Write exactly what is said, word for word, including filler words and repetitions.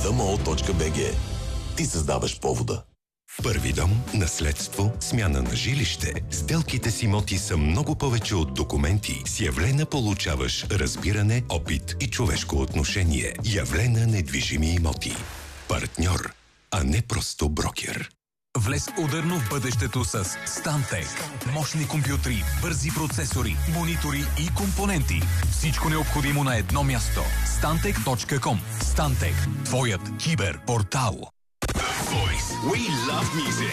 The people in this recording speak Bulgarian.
д м о точка б г. Ти създаваш повода. Първи дом, наследство, смяна на жилище. Сделките с имоти са много повече от документи. С Явлена получаваш разбиране, опит и човешко отношение. Явлена недвижими имоти. Партньор, а не просто брокер. Влез ударно в бъдещето с Stantec. Мощни компютри, бързи процесори, монитори и компоненти. Всичко необходимо на едно място. Stantec точка ком. Stantec. Твоят киберпортал. Voice. We love music.